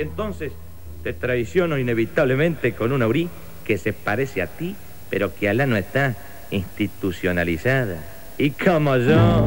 entonces te traiciono inevitablemente con una URI que se parece a ti, pero que alá no está institucionalizada. Y como yo